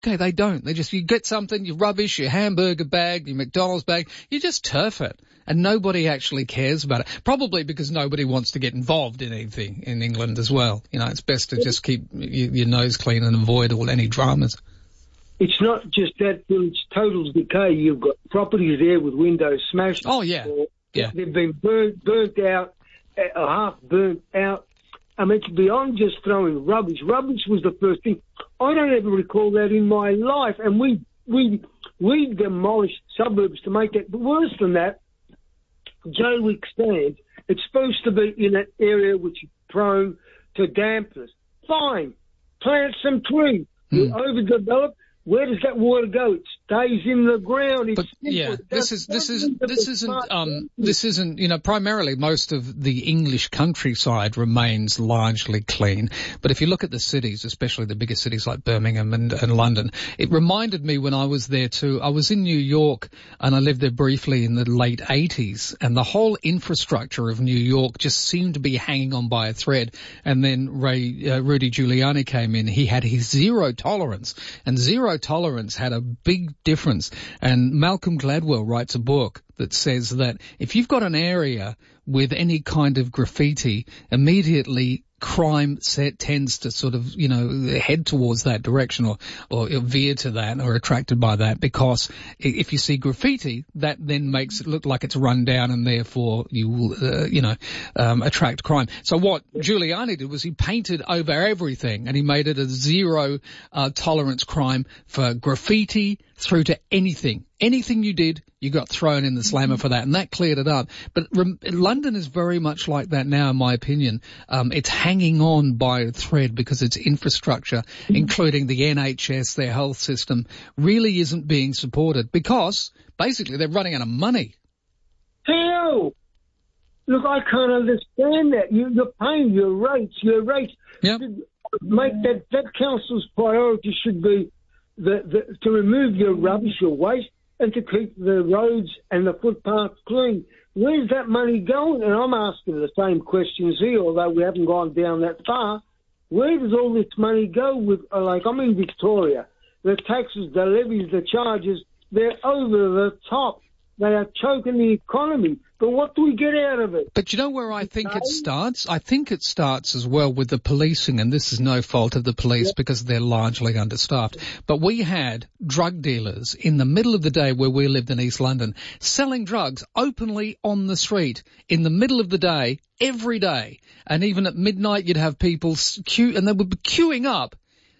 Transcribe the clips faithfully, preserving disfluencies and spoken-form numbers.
Okay, they don't. They just, you get something, your rubbish, your hamburger bag, your McDonald's bag, you just turf it. And nobody actually cares about it. Probably because nobody wants to get involved in anything in England as well. You know, it's best to just keep your, your nose clean and avoid all any dramas. It's not just that, it's total decay. You've got properties there with windows smashed. Oh, yeah. Yeah. They've been burnt, burnt out, or half burnt out. I mean, it's beyond just throwing rubbish. Rubbish was the first thing. I don't ever recall that in my life. And we we we demolished suburbs to make it worse than that. Jaywick Sands, it's supposed to be in an area which is prone to dampness. Fine. Plant some trees. Mm. You're overdeveloped. Where does that water go? It stays in the ground. It's but yeah, this is this is this isn't um this isn't you know primarily most of the English countryside remains largely clean. But if you look at the cities, especially the bigger cities like Birmingham and, and London, it reminded me when I was there too. I was in New York and I lived there briefly in the late eighties, and the whole infrastructure of New York just seemed to be hanging on by a thread. And then Ray uh, Rudy Giuliani came in. He had his zero tolerance, and zero tolerance had a big difference. And Malcolm Gladwell writes a book that says that if you've got an area with any kind of graffiti, immediately crime set tends to sort of, you know, head towards that direction or, or veer to that or attracted by that, because if you see graffiti, that then makes it look like it's run down and therefore you will, uh, you know, um, attract crime. So what Giuliani did was he painted over everything and he made it a zero uh, tolerance crime for graffiti through to anything. Anything you did, you got thrown in the slammer for that, and that cleared it up. But rem- London is very much like that now, in my opinion. Um, it's hanging on by a thread because its infrastructure, including the N H S, their health system, really isn't being supported because basically they're running out of money. Hell! Look, I can't understand that. You, you're paying your rates, your rates. Yep. Make that, that council's priority should be the, the, to remove your rubbish, your waste, and to keep the roads and the footpaths clean. Where's that money going? And I'm asking the same questions here, although we haven't gone down that far. Where does all this money go? With, like, I'm in Victoria. The taxes, the levies, the charges, they're over the top. They are choking the economy. But what do we get out of it? But you know where I think it starts? I think it starts as well with the policing, and this is no fault of the police yep. because they're largely understaffed. But we had drug dealers in the middle of the day where we lived in East London selling drugs openly on the street in the middle of the day, every day. And even at midnight you'd have people queue, and they would be queuing up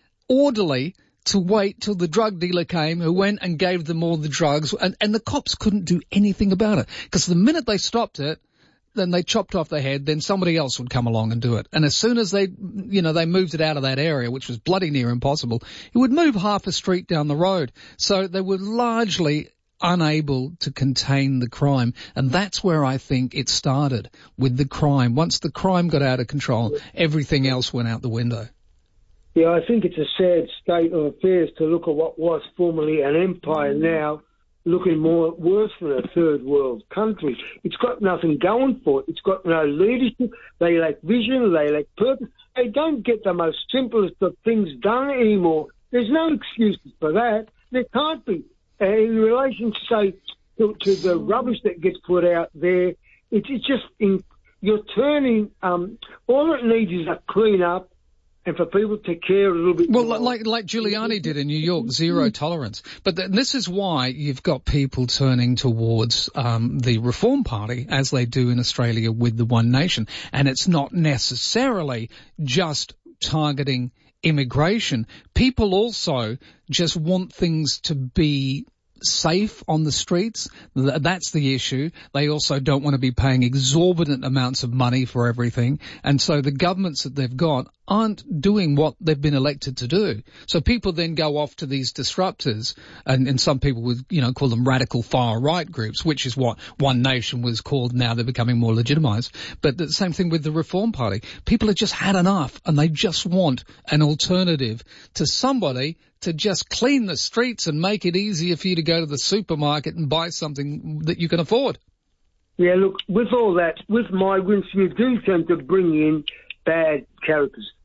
orderly to wait till the drug dealer came who went and gave them all the drugs, and, and the cops couldn't do anything about it because the minute they stopped it, then they chopped off their head, then somebody else would come along and do it. And as soon as they, you know, they moved it out of that area, which was bloody near impossible, it would move half a street down the road. So they were largely unable to contain the crime. And that's where I think it started, with the crime. Once the crime got out of control, everything else went out the window. Yeah, I think it's a sad state of affairs to look at what was formerly an empire now looking more worse than a third world country. It's got nothing going for it. It's got no leadership. They lack vision. They lack purpose. They don't get the most simplest of things done anymore. There's no excuses for that. There can't be. Uh, in relation, say, to, to the rubbish that gets put out there, it, it's just in, you're turning. Um, all it needs is a clean up. And for people to care a little bit well, more. Well, like, like Giuliani did in New York, zero tolerance. But th- this is why you've got people turning towards um, the Reform Party, as they do in Australia with the One Nation. And it's not necessarily just targeting immigration. People also just want things to be safe on the streets. That's the issue. They also don't want to be paying exorbitant amounts of money for everything. And so the governments that they've got aren't doing what they've been elected to do. So people then go off to these disruptors, and, and some people would, you know, call them radical far-right groups, which is what One Nation was called. Now they're becoming more legitimized. But the same thing with the Reform Party. People have just had enough, and they just want an alternative to somebody to just clean the streets and make it easier for you to go to the supermarket and buy something that you can afford. Yeah, look, with all that, with migrants, you do tend to bring in bad characters.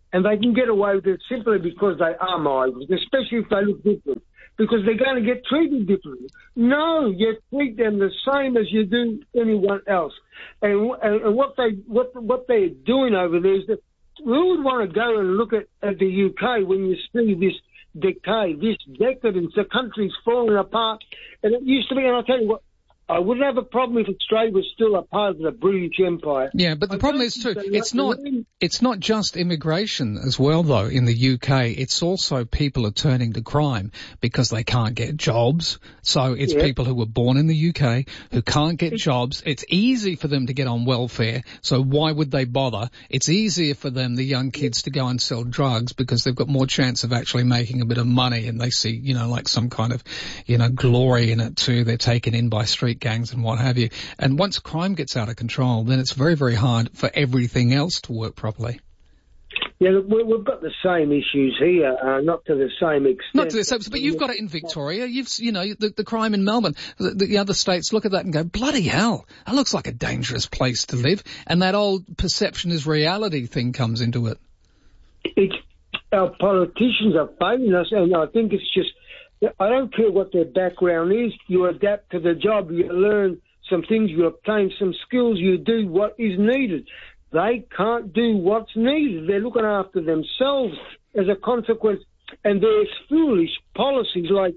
and they can get away with it simply because they are migrants, especially if they look different, because they're going to get treated differently. No, you treat them the same as you do anyone else. And, and, and what, they, what, what they're doing over there is that we would want to go and look at, at the U K when you see this decay, this decadence, the country's falling apart. And it used to be, and I'll tell you what, I wouldn't have a problem if Australia was still a part of the British Empire. Yeah, but the I problem is too, it's not, it's not just immigration as well though in the U K. It's also people are turning to crime because they can't get jobs. So it's yeah. people who were born in the U K who can't get jobs. It's easy for them to get on welfare. So why would they bother? It's easier for them, the young kids, to go and sell drugs because they've got more chance of actually making a bit of money, and they see, you know, like some kind of, you know, glory in it too. They're taken in by street gangs and what have you. And once crime gets out of control, then it's very, very hard for everything else to work properly. Yeah, look, we've got the same issues here, uh, not to the same extent. Not to the same, but you've got it in Victoria. You've, you know, the, the crime in Melbourne. The, the other states look at that and go, bloody hell, that looks like a dangerous place to live. And that old perception is reality thing comes into it. It's, our politicians are failing us, and I think it's just, I don't care what their background is. You adapt to the job. You learn some things. You obtain some skills. You do what is needed. They can't do what's needed. They're looking after themselves as a consequence. And there's foolish policies like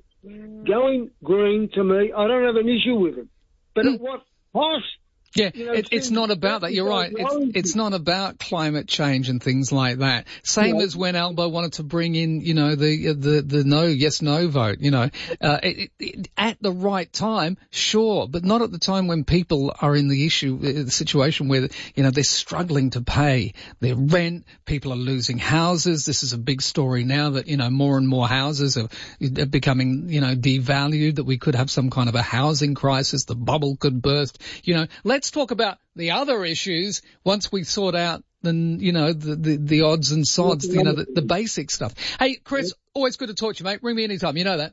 going green, to me, I don't have an issue with it. But mm. at what cost? Yeah, you know, it, it's not about that. You're right. It's, it's not about climate change and things like that. Same yeah. as when Albo wanted to bring in, you know, the the the no, yes, no vote. You know, uh, it, it, at the right time, sure, but not at the time when people are in the issue, the situation where, you know, they're struggling to pay their rent. People are losing houses. This is a big story now that, you know, more and more houses are, are becoming, you know, devalued. That we could have some kind of a housing crisis. The bubble could burst. You know, let's Let's talk about the other issues once we sort out the, you know, the, the, the odds and sods, you know, the, the basic stuff. Hey, Chris, always good to talk to you, mate. Ring me anytime. You know that.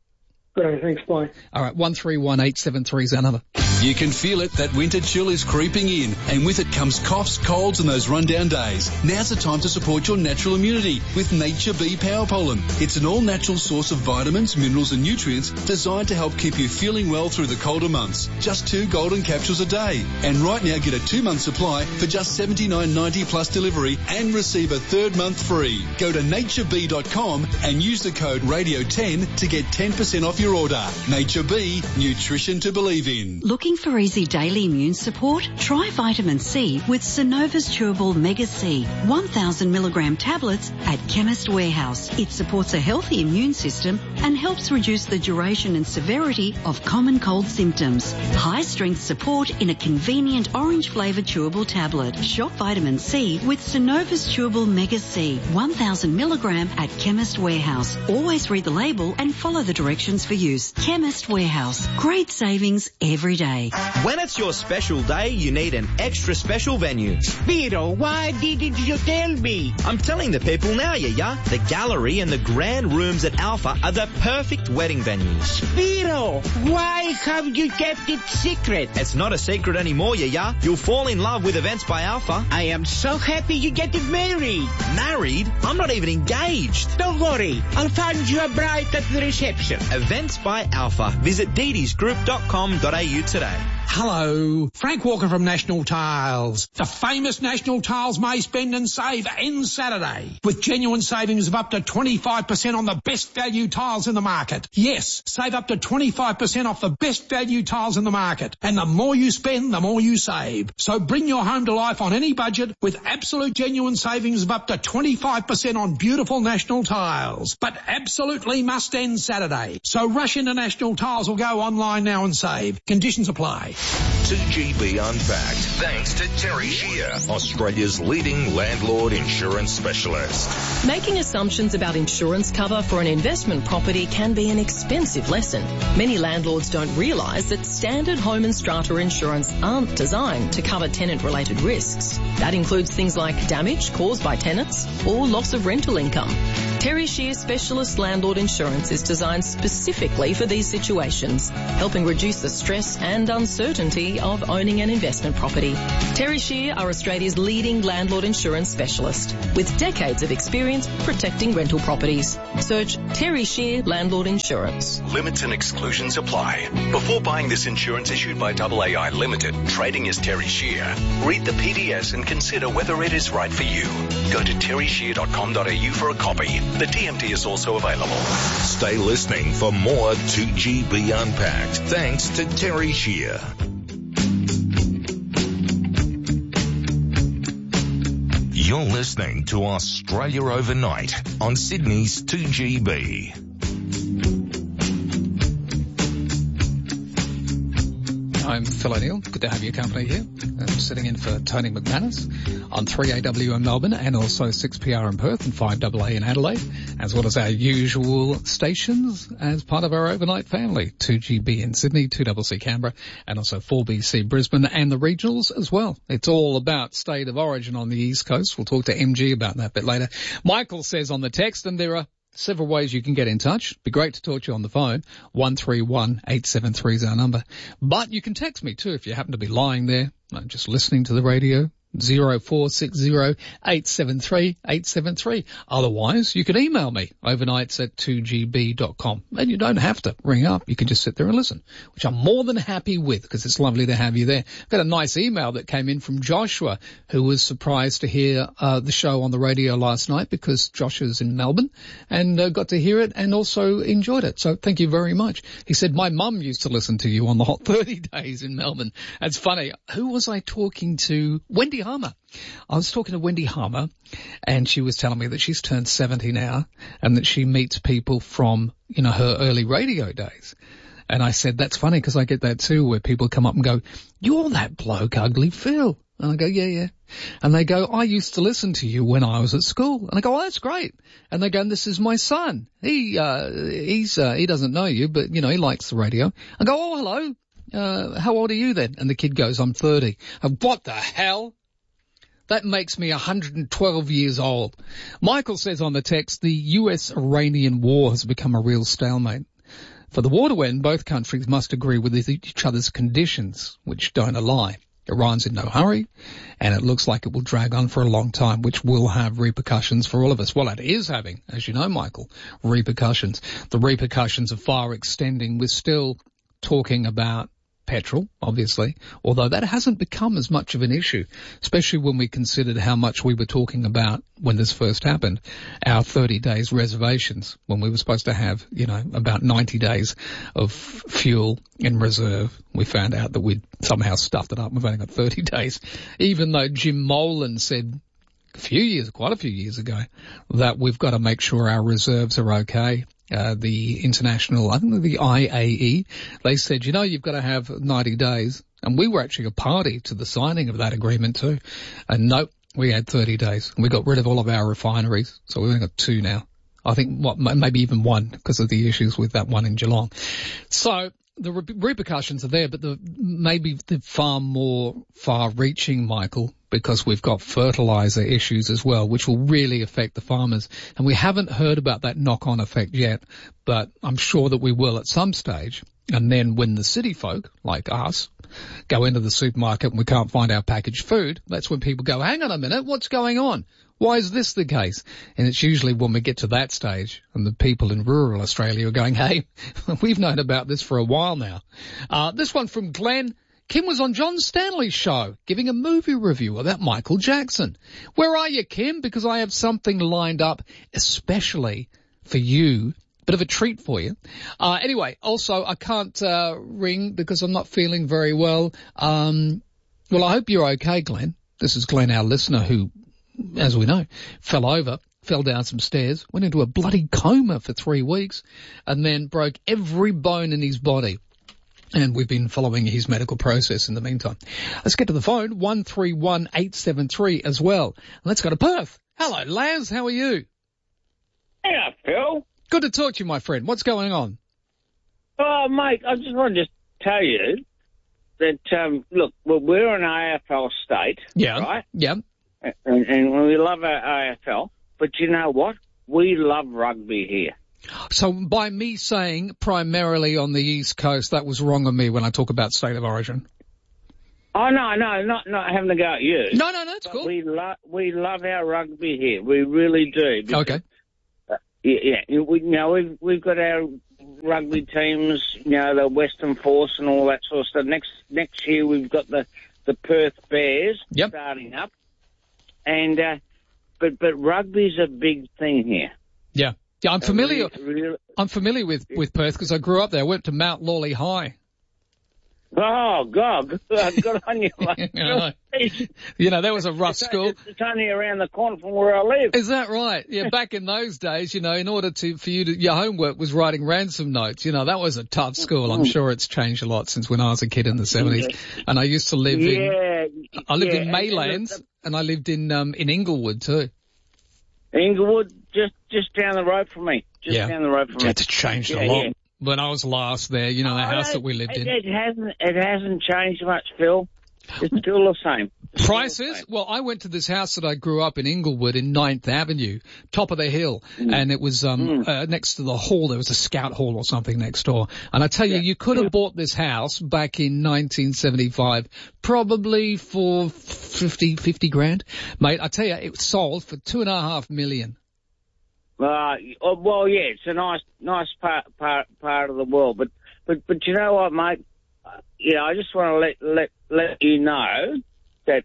Great, thanks, bye. All right, one three one eight seven three is our number. You can feel it, that winter chill is creeping in, and with it comes coughs, colds and those rundown days. Now's the time to support your natural immunity with Nature Bee Power Pollen. It's an all-natural source of vitamins, minerals and nutrients designed to help keep you feeling well through the colder months. Just two golden capsules a day. And right now get a two-month supply for just seventy-nine ninety plus delivery and receive a third month free. Go to nature bee dot com and use the code radio ten to get ten percent off your order. Nature Bee, nutrition to believe in. Looking for easy daily immune support? Try vitamin C with Synova's Chewable Mega C, one thousand milligram tablets at Chemist Warehouse. It supports a healthy immune system and helps reduce the duration and severity of common cold symptoms. High strength support in a convenient orange flavoured chewable tablet. Shop vitamin C with Synova's Chewable Mega C, one thousand milligram at Chemist Warehouse. Always read the label and follow the directions for use. Chemist Warehouse. Great savings every day. When it's your special day, you need an extra special venue. Spiro, why didn't you tell me? I'm telling the people now, yeah, yeah. The gallery and the grand rooms at Alpha are the perfect wedding venues. Spiro, why have you kept it secret? It's not a secret anymore, yeah, yeah. You'll fall in love with Events by Alpha. I am so happy you get married. Married? I'm not even engaged. Don't worry, I'll find you a bride at the reception. Events by Alpha. Visit dedes group dot com dot a u today. Hello, Frank Walker from National Tiles. The famous National Tiles May Spend and Save ends Saturday with genuine savings of up to twenty-five percent on the best value tiles in the market. Yes, save up to twenty-five percent off the best value tiles in the market. And the more you spend, the more you save. So bring your home to life on any budget with absolute genuine savings of up to twenty-five percent on beautiful National Tiles. But absolutely must end Saturday. So rush into National Tiles or go online now and save. Conditions apply. two G B Unpacked, thanks to Terry Shear, Australia's leading landlord insurance specialist. Making assumptions about insurance cover for an investment property can be an expensive lesson. Many landlords don't realise that standard home and strata insurance aren't designed to cover tenant-related risks. That includes things like damage caused by tenants or loss of rental income. Terry Shear Specialist Landlord Insurance is designed specifically for these situations, helping reduce the stress and uncertainty of owning an investment property. Terry Shear are Australia's leading landlord insurance specialist, with decades of experience protecting rental properties. Search Terry Shear Landlord Insurance. Limits and exclusions apply. Before buying this insurance issued by A A I Limited, trading as Terry Shear, read the P D S and consider whether it is right for you. Go to terry shear dot com dot a u for a copy. The T M T is also available. Stay listening for more two G B Unpacked. Thanks to Terry Shear. You're listening to Australia Overnight on Sydney's two G B. I'm Phil O'Neill. Good to have your company here. I'm sitting in for Tony McManus on three A W in Melbourne and also six P R in Perth and five A A in Adelaide, as well as our usual stations as part of our overnight family. two G B in Sydney, two C C Canberra, and also four B C Brisbane and the regionals as well. It's all about state of origin on the East Coast. We'll talk to M G about that a bit later. Michael says on the text, and there are several ways you can get in touch. Be great to talk to you on the phone. one three one eight seven three is our number. But you can text me too if you happen to be lying there, just listening to the radio. zero four six zero eight seven three eight seven three. Otherwise, you can email me, overnights at two g b dot com. And you don't have to ring up. You can just sit there and listen, which I'm more than happy with because it's lovely to have you there. Got a nice email that came in from Joshua, who was surprised to hear uh, the show on the radio last night because Josh is in Melbourne and uh, got to hear it and also enjoyed it. So thank you very much. He said, my mum used to listen to you on the Hot thirty days in Melbourne. That's funny. Who was I talking to? Wendy Harmer. I was talking to Wendy Harmer and she was telling me that she's turned seventy now and that she meets people from, you know, her early radio days. And I said, that's funny because I get that too, where people come up and go, you're that bloke, Ugly Phil. And I go, yeah, yeah. And they go, I used to listen to you when I was at school. And I go, oh, that's great. And they go, and this is my son. He, uh, he's, uh, he doesn't know you, but, you know, he likes the radio. I go, oh, hello. Uh, how old are you then? And the kid goes, I'm thirty. And what the hell? That makes me one hundred twelve years old. Michael says on the text, the U S-Iranian war has become a real stalemate. For the war to end, both countries must agree with each other's conditions, which don't ally. Iran's in no hurry, and it looks like it will drag on for a long time, which will have repercussions for all of us. Well, it is having, as you know, Michael, repercussions. The repercussions are far extending. We're still talking about petrol, obviously, although that hasn't become as much of an issue, especially when we considered how much we were talking about when this first happened, our thirty days reservations, when we were supposed to have, you know, about ninety days of fuel in reserve. We found out that we'd somehow stuffed it up. We've only got thirty days, even though Jim Molan said a few years, quite a few years ago, that we've got to make sure our reserves are okay. Uh, the international, I think the I A E, they said, you know, you've got to have ninety days. And we were actually a party to the signing of that agreement too. And nope, we had thirty days. And we got rid of all of our refineries. So we've only got two now. I think, what, maybe even one because of the issues with that one in Geelong. So the re- repercussions are there, but the, maybe the far more far-reaching, Michael, because we've got fertilizer issues as well, which will really affect the farmers. And we haven't heard about that knock-on effect yet, but I'm sure that we will at some stage. And then when the city folk, like us, go into the supermarket and we can't find our packaged food, that's when people go, hang on a minute, what's going on? Why is this the case? And it's usually when we get to that stage and the people in rural Australia are going, hey, we've known about this for a while now. Uh, this one from Glenn. Kim was on John Stanley's show giving a movie review about Michael Jackson. Where are you, Kim? Because I have something lined up especially for you. Bit of a treat for you. Uh, anyway, also I can't uh, ring because I'm not feeling very well. Um, well, I hope you're okay, Glenn. This is Glenn, our listener, who, as we know, fell over, fell down some stairs, went into a bloody coma for three weeks, and then broke every bone in his body. And we've been following his medical process in the meantime. Let's get to the phone, one three one eight seven three as well. Let's go to Perth. Hello, Laz. How are you? Yeah, Phil. Good to talk to you, my friend. What's going on? Oh, mate, I just wanted to tell you that, um, look, well, we're an A F L state, yeah, right? Yeah. And, and we love our A F L, but you know what? we love rugby here. So by me saying primarily on the East Coast, that was wrong of me when I talk about state of origin. Oh, no, no, not not having to go at you. No, no, no, it's but cool. We, lo- we love our rugby here. We really do. Because, okay. Uh, yeah, yeah. We, you know, we've, we've got our rugby teams, you know, the Western Force and all that sort of stuff. Next next year we've got the, the Perth Bears yep. starting up. And, uh, but, but rugby's a big thing here. Yeah. Yeah, I'm familiar, really, really, I'm familiar with, with Perth because I grew up there. I went to Mount Lawley High. Oh, God, good on you, mate. you, know, you know, that was a rough it's, school. It's, it's only around the corner from where I live. Is that right? Yeah, back in those days, you know, in order to, for you to, your homework was writing ransom notes. You know, that was a tough school. I'm sure it's changed a lot since when I was a kid in the seventies. And I used to live yeah, in, I lived yeah, in Maylands and, and I lived in, um, in Inglewood too. Inglewood, just, just down the road from me. Just yeah. down the road from me. It's changed yeah, a lot. Yeah. When I was last there, you know, the oh, house that we lived it, in. It hasn't, it hasn't changed much, Phil. It's still the same. It's Prices? Same. Well, I went to this house that I grew up in Inglewood in Ninth Avenue, top of the hill, mm. and it was um mm. uh, next to the hall. There was a scout hall or something next door. And I tell you, yeah. you could have yeah. bought this house back in nineteen seventy-five, probably for fifty, fifty grand. Mate, I tell you, it sold for two and a half million. Uh, well, yeah, it's a nice, nice part, part, part of the world, but, but, but you know what, mate? You know, I just want to let, let, let you know that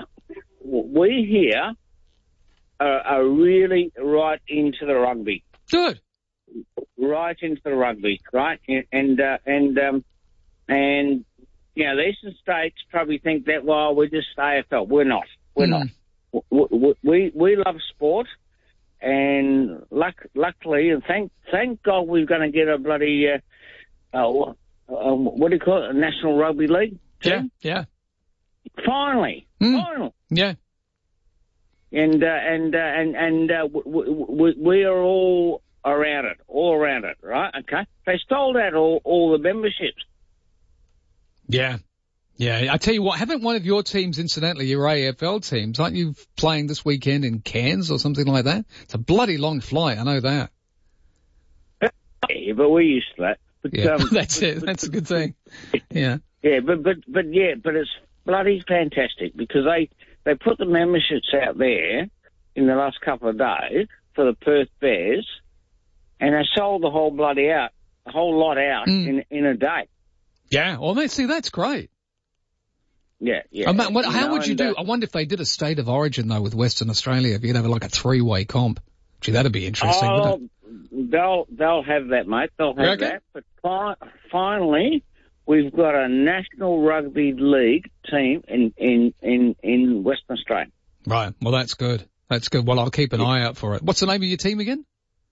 we here are, are really right into the rugby. Good. Right into the rugby, right? And, and, uh, and, um, and, you know, the Eastern States probably think that, well, we're just A F L. We're not. We're mm. not. We, we, we love sport. And luck, luckily, and thank thank God, we're going to get a bloody uh, uh, uh, what do you call it? A National Rugby League team? Yeah, yeah. Finally, mm. finally. Yeah. And uh, and uh, and and uh, we, we, we are all around it, all around it, right? Okay. They stole out all all the memberships. Yeah. Yeah, I tell you what, haven't one of your teams, incidentally, your A F L teams, aren't you playing this weekend in Cairns or something like that? It's a bloody long flight, I know that. Yeah, but we're used to that. But, yeah, um, that's but, it. That's a good thing. Yeah. Yeah, but, but, but yeah, but it's bloody fantastic because they, they put the memberships out there in the last couple of days for the Perth Bears and they sold the whole bloody out, the whole lot out mm. in, in a day. Yeah, well, see, that's great. Yeah, yeah. Oh, what, how would you do? I wonder if they did a state of origin, though, with Western Australia, if you'd have like a three-way comp. Gee, that'd be interesting, oh, wouldn't it? They'll, they'll have that, mate. They'll have okay? that. But fi- finally, we've got a National Rugby League team in, in, in, in Western Australia. Right. Well, that's good. That's good. Well, I'll keep an yeah. eye out for it. What's the name of your team again?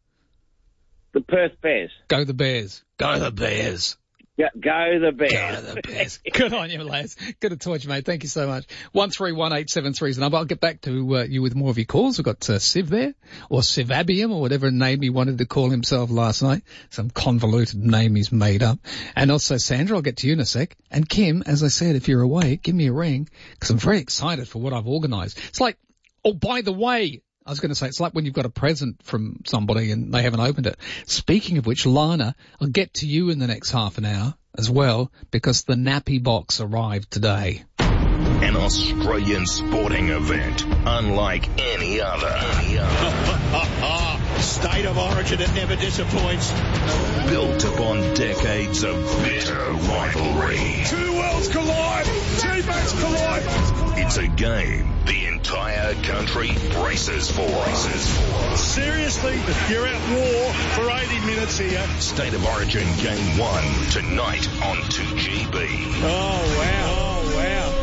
The Perth Bears. Go the Bears. Go the Bears. Yeah, go the Bears. Go the Bears. Good on you, lads. Good to talk to you, mate. Thank you so much. one three one eight seven three is the number. I'll get back to uh, you with more of your calls. We've got uh, Siv there, or Sivabium, or whatever name he wanted to call himself last night. Some convoluted name he's made up. And also Sandra, I'll get to you in a sec. And Kim, as I said, if you're awake, give me a ring, because I'm very excited for what I've organised. It's like, oh, by the way, I was going to say, it's like when you've got a present from somebody and they haven't opened it. Speaking of which, Lana, I'll get to you in the next half an hour as well, because the nappy box arrived today. An Australian sporting event unlike any other. Any other. State of origin, it never disappoints. Built upon decades of bitter rivalry. Two worlds collide. Teammates collide. It's a game the entire country braces for. Braces for. Seriously, you're at war for eighty minutes here. State of Origin Game one tonight on two G B. Oh, wow. Oh, wow.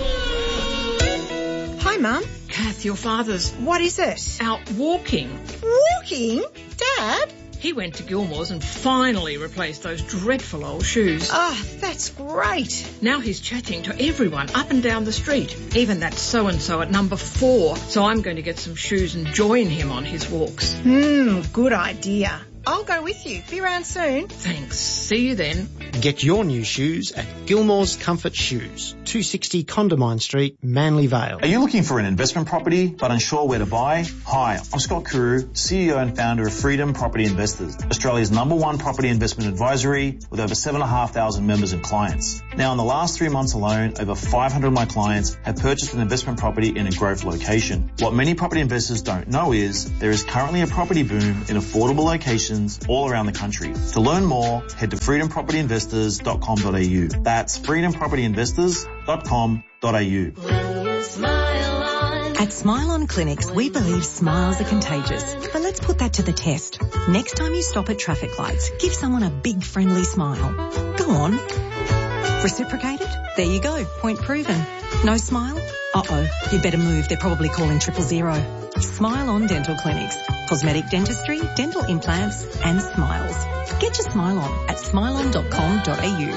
Hi, Mum. Kath, your father's... What is it? Out walking. Walking? Dad? He went to Gilmore's and finally replaced those dreadful old shoes. Oh, that's great. Now he's chatting to everyone up and down the street, even that so-and-so at number four. So I'm going to get some shoes and join him on his walks. Hmm, good idea. I'll go with you. Be around soon. Thanks. See you then. Get your new shoes at Gilmore's Comfort Shoes. two sixty Condamine Street, Manly Vale. Are you looking for an investment property but unsure where to buy? Hi, I'm Scott Carew, C E O and founder of Freedom Property Investors, Australia's number one property investment advisory with over seven thousand five hundred members and clients. Now, in the last three months alone, over five hundred of my clients have purchased an investment property in a growth location. What many property investors don't know is there is currently a property boom in affordable locations all around the country. To learn more, head to freedom property investors dot com dot a u. That's freedom property investors dot com dot a u. At Smile On Clinics, we believe smiles are contagious. But let's put that to the test. Next time you stop at traffic lights, give someone a big friendly smile. Go on. Reciprocated? There you go. Point proven. No smile? Uh-oh. You'd better move. They're probably calling triple zero. Smile On Dental Clinics. Cosmetic dentistry, dental implants and smiles. Get your smile on at smile on dot com dot a u.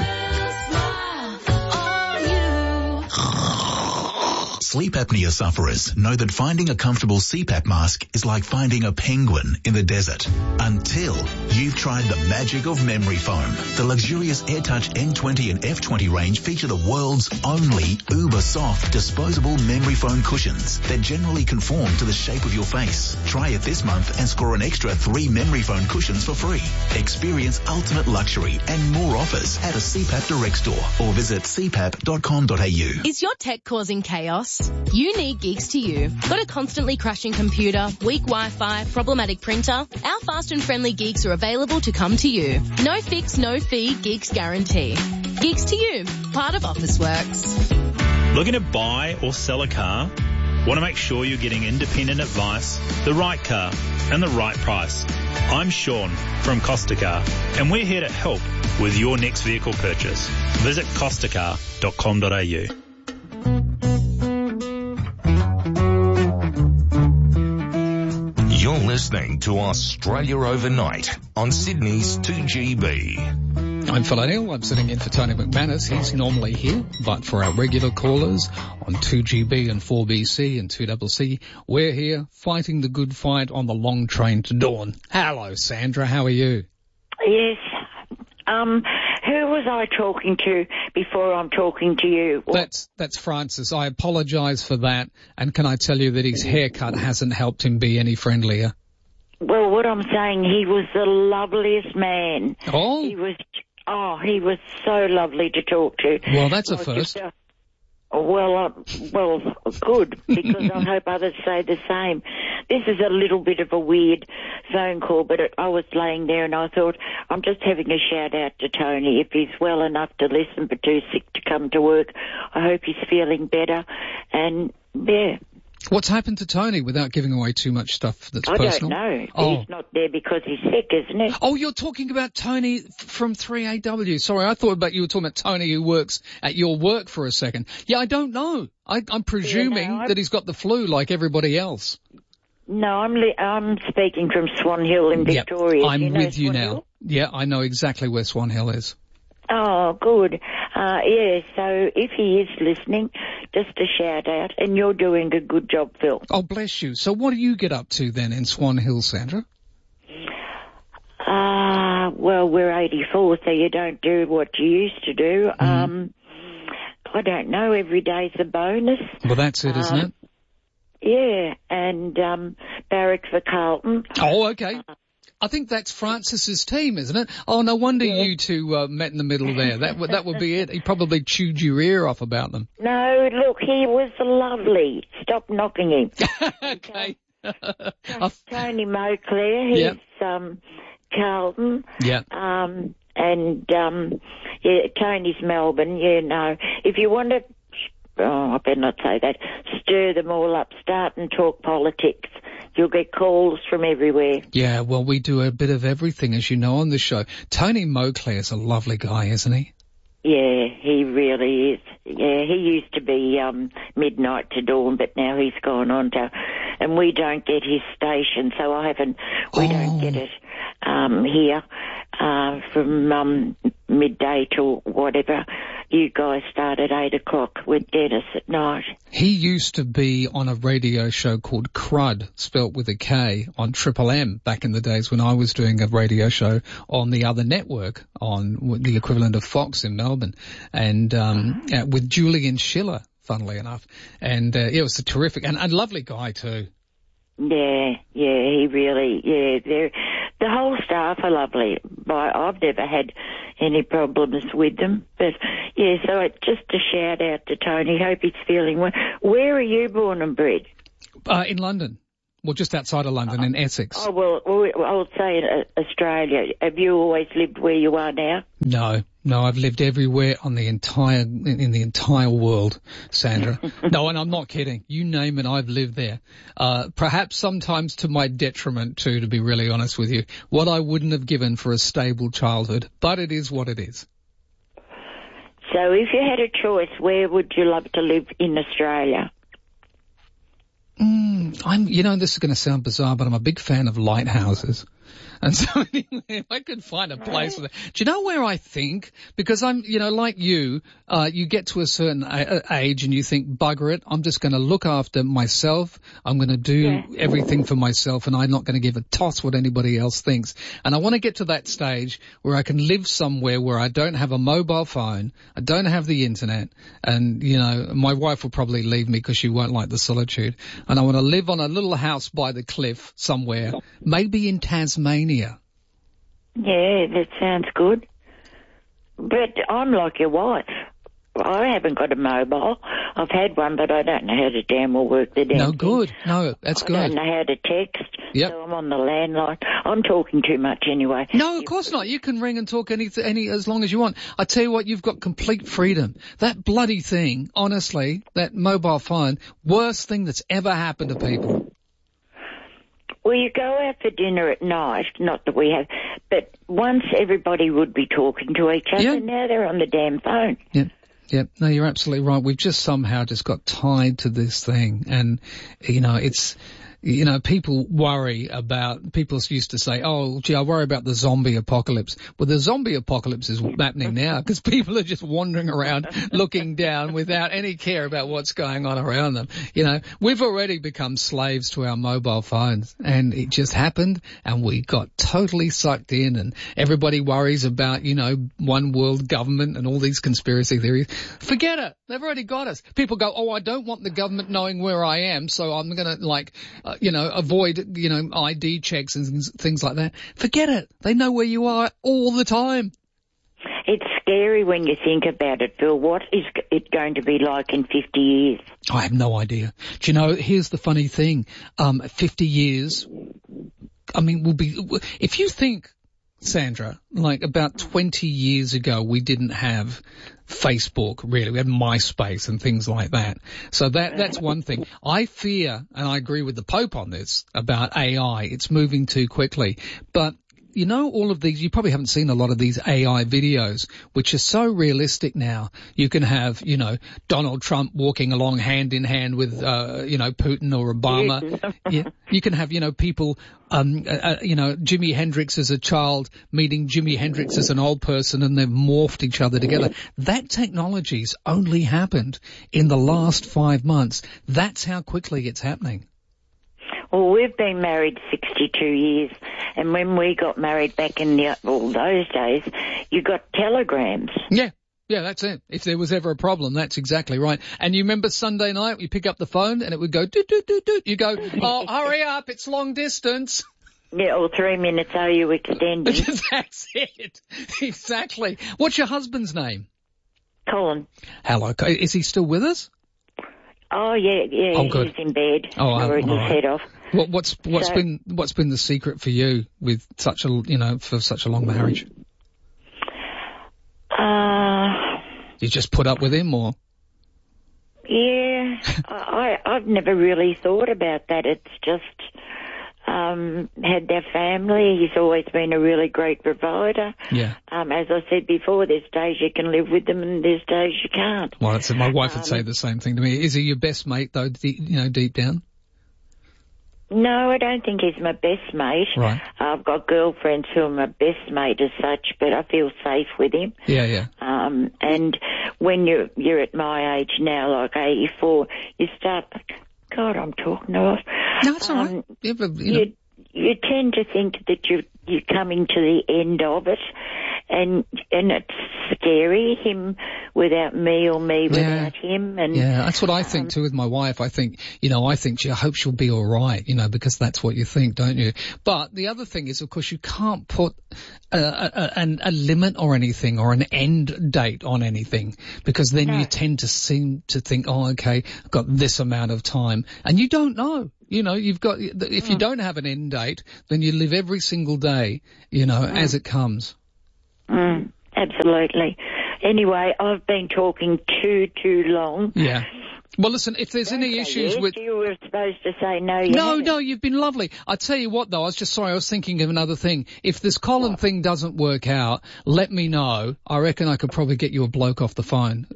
Sleep apnea sufferers know that finding a comfortable C PAP mask is like finding a penguin in the desert. Until you've tried the magic of memory foam. The luxurious AirTouch N twenty and F twenty range feature the world's only uber soft disposable memory foam cushions that generally conform to the shape of your face. Try it this month and score an extra three memory foam cushions for free. Experience ultimate luxury and more offers at a C PAP direct store or visit c pap dot com dot a u. Is your tech causing chaos? You need Geeks to You. Got a constantly crashing computer, weak Wi-Fi, problematic printer? Our fast and friendly Geeks are available to come to you. No fix, no fee, Geeks guarantee. Geeks to You, part of Officeworks. Looking to buy or sell a car? Want to make sure you're getting independent advice, the right car, and the right price? I'm Sean from Costa Car, and we're here to help with your next vehicle purchase. Visit costa car dot com dot a u. You're listening to Australia Overnight on Sydney's two G B. I'm Phil O'Neill. I'm sitting in for Tony McManus. He's normally here, but for our regular callers on two G B and four B C and two C C, we're here fighting the good fight on the long train to dawn. Hello, Sandra. How are you? Yes. Um, who was I talking to before I'm talking to you? What? That's that's Francis. I apologise for that. And can I tell you that his haircut hasn't helped him be any friendlier? Well, what I'm saying, he was the loveliest man. Oh. He was, oh, he was so lovely to talk to. Well, that's a first. A, well, uh, well, good, because I hope others say the same. This is a little bit of a weird phone call, but it, I was laying there and I thought, I'm just having a shout out to Tony. If he's well enough to listen but too sick to come to work, I hope he's feeling better. And, yeah. What's happened to Tony without giving away too much stuff that's I personal? I don't know. Oh. He's not there because he's sick, isn't he? Oh, you're talking about Tony f- from three A W. Sorry, I thought about you were talking about Tony who works at your work for a second. Yeah, I don't know. I, I'm presuming yeah, no, that he's got the flu like everybody else. No, I'm li- I'm speaking from Swan Hill in Victoria. Yep, I'm you know with you Swan now. Hill? Yeah, I know exactly where Swan Hill is. Oh, good. Uh, yeah, so if he is listening, just a shout out, and you're doing a good job, Phil. Oh, bless you. So what do you get up to then in Swan Hill, Sandra? Uh, well, we're eighty-four, so you don't do what you used to do. Mm. Um, I don't know, every day's a bonus. Well, that's it, isn't um, it? Yeah, and um, barrack for Carlton. Oh, okay. Uh, I think that's Francis's team, isn't it? Oh, no wonder yeah. you two uh, met in the middle there. That would that would be it. He probably chewed your ear off about them. No, look, he was lovely. Stop knocking him. Okay. Tony Moclair, he's yep. um, Carlton. Yeah. Um, and um, yeah, Tony's Melbourne. You know, if you want to, oh, I better not say that. Stir them all up. Start and talk politics. You'll get calls from everywhere. Yeah, well, we do a bit of everything, as you know, on the show. Tony Moclair's a lovely guy, isn't he? Yeah, he really is. Yeah, he used to be um, midnight to dawn, but now he's gone on to, and we don't get his station, so I haven't. We oh. don't get it um, here uh, from um, midday to whatever. you guys start at eight o'clock with Dennis at night. He used to be on a radio show called Crud, spelt with a K, on Triple M back in the days when I was doing a radio show on the other network, on the equivalent of Fox in Melbourne, and um, uh, with Julian Schiller, funnily enough. And uh, it was a terrific and a lovely guy too. Yeah, yeah, he really, yeah, they're, the whole staff are lovely. I've never had any problems with them. But, yeah, so it, just a shout out to Tony. Hope he's feeling well. Where are you born and bred? Uh, in London. Well, just outside of London, in Essex. Oh, well, I would say in uh, Australia. Have you always lived where you are now? No, no, I've lived everywhere on the entire, in, in the entire world, Sandra. No, and I'm not kidding. You name it, I've lived there. Uh, perhaps sometimes to my detriment too, to be really honest with you. What I wouldn't have given for a stable childhood, but it is what it is. So if you had a choice, where would you love to live in Australia? Mm, I'm, you know, this is going to sound bizarre, but I'm a big fan of lighthouses. And so anyway, if I could find a place for that. Do you know where I think? Because I'm, you know, like you, uh, you get to a certain a- age and you think, bugger it, I'm just going to look after myself. I'm going to do yeah. everything for myself, and I'm not going to give a toss what anybody else thinks. And I want to get to that stage where I can live somewhere where I don't have a mobile phone, I don't have the internet, and, you know, my wife will probably leave me because she won't like the solitude. And I want to live on a little house by the cliff somewhere, maybe in Tasmania. Yeah, that sounds good. But I'm like your wife. I haven't got a mobile. I've had one, but I don't know how to damn well work the damn No, thing. good. No, that's I good. I don't know how to text, yep. so I'm on the landline. I'm talking too much anyway. No, of course not. You can ring and talk any, any as long as you want. I tell you what, you've got complete freedom. That bloody thing, honestly, that mobile phone, worst thing that's ever happened to people. Well, you go out for dinner at night, not that we have, but once everybody would be talking to each other, yeah. now they're on the damn phone. Yeah. Yeah, no, you're absolutely right. We've just somehow just got tied to this thing, and, you know, it's, you know, people worry about, people used to say, oh, gee, I worry about the zombie apocalypse. Well, the zombie apocalypse is happening now because people are just wandering around looking down without any care about what's going on around them. You know, we've already become slaves to our mobile phones, and it just happened, and we got totally sucked in, and everybody worries about, you know, one world government and all these conspiracy theories. Forget it. They've already got us. People go, oh, I don't want the government knowing where I am, so I'm going to, like, uh, you know, avoid, you know, I D checks and things like that. Forget it. They know where you are all the time. It's scary when you think about it, Phil. What is it going to be like in fifty years? I have no idea. Do you know, here's the funny thing. Um, fifty years, I mean, we'll be, if you think, Sandra, like about twenty years ago, we didn't have Facebook, really. We had MySpace and things like that. So that, that's one thing. I fear, and I agree with the Pope on this, about A I. It's moving too quickly. But, you know, all of these, you probably haven't seen a lot of these A I videos, which are so realistic now. You can have, you know, Donald Trump walking along hand in hand with, uh, you know, Putin or Obama. Yeah. You can have, you know, people, um, uh, you know, Jimi Hendrix as a child meeting Jimi Hendrix as an old person, and they've morphed each other together. That technology's only happened in the last five months. That's how quickly it's happening. Well, we've been married sixty-two years, and when we got married back in the, well, those days, you got telegrams. Yeah. Yeah, that's it. If there was ever a problem, that's exactly right. And you remember Sunday night, you pick up the phone and it would go doot, doot, doot, doot. You go, oh, hurry up, it's long distance. Yeah, or three minutes, are you extending? That's it. Exactly. What's your husband's name? Colin. Hello. Is he still with us? Oh, yeah, yeah, oh, good. He's in bed. Oh, or in his right. head off. What, what's what's so, been what's been the secret for you with such a you know for such a long marriage? Uh, you just put up with him, or? Yeah, I I've never really thought about that. It's just um had their family. He's always been a really great provider. Yeah. Um, as I said before, there's days you can live with them and there's days you can't. Well, that's it. My wife would um, say the same thing to me. Is he your best mate though? Deep, you know, deep down. No, I don't think he's my best mate. Right. I've got girlfriends who are my best mate as such, but I feel safe with him. Yeah, yeah. Um, and when you're, you're at my age now, like eighty-four, you start, God, I'm talking off. No, it's all right. Um, Yeah, but, you know. you, you tend to think that you're, you're coming to the end of it, and and it's scary, him without me or me Yeah. without him. And Yeah, that's what I think too with my wife. I think, you know, I think, gee, I hope she'll be all right, you know, because that's what you think, don't you? But the other thing is, of course, you can't put a, a, a, a limit or anything or an end date on anything, because then No. you tend to seem to think, oh, okay, I've got this amount of time, and you don't know. You know, you've got, if you don't have an end date, then you live every single day, you know, Mm. as it comes. Mm, absolutely. Anyway, I've been talking too, too long. Yeah. Well, listen, if there's any Okay, issues yes, with... you were supposed to say no, you No, haven't. no, you've been lovely. I tell you what, though, I was just sorry, I was thinking of another thing. If this Colin thing doesn't work out, let me know. I reckon I could probably get you a bloke off the phone.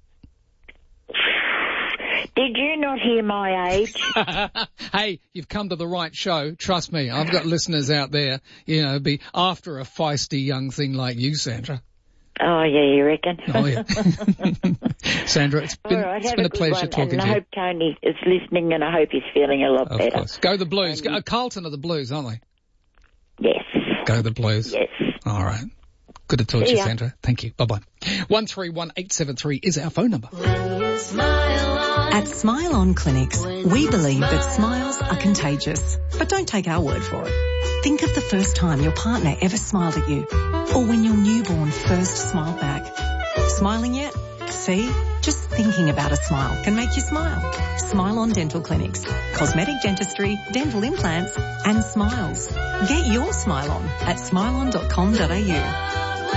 Did you not hear my age? Hey, you've come to the right show. Trust me, I've got listeners out there, you know, be after a feisty young thing like you, Sandra. Oh, yeah, you reckon? Oh, yeah. Sandra, it's been, All right, it's have been a good pleasure one, talking and to I you. hope Tony is listening, and I hope he's feeling a lot Of better. course. Go the Blues. Go, uh, Carlton are the Blues, aren't they? Yes. Go the Blues. Yes. All right. Good to talk to See you, ya. Sandra. Thank you. Bye-bye. one three one eight seven three is our phone number. At Smile On Clinics, we believe that smiles are contagious. But don't take our word for it. Think of the first time your partner ever smiled at you, or when your newborn first smiled back. Smiling yet? See? Just thinking about a smile can make you smile. Smile On Dental Clinics. Cosmetic dentistry, dental implants, and smiles. Get your smile on at smile on dot com dot a u.